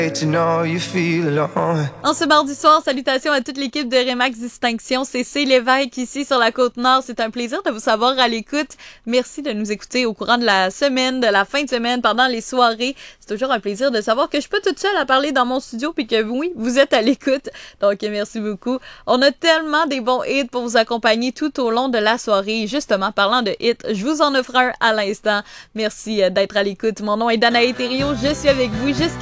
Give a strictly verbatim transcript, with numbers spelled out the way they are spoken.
En ce mardi soir, salutations à toute l'équipe de Remax Distinction. C'est C. Lévesque ici sur la Côte-Nord. C'est un plaisir de vous savoir à l'écoute. Merci de nous écouter au courant de la semaine, de la fin de semaine, pendant les soirées. C'est toujours un plaisir de savoir que je suis pas toute seule à parler dans mon studio puis que oui, vous êtes à l'écoute. Donc, merci beaucoup. On a tellement des bons hits pour vous accompagner tout au long de la soirée. Justement, parlant de hits, je vous en offre un à l'instant. Merci d'être à l'écoute. Mon nom est Danae Thériault. Je suis avec vous jusqu'à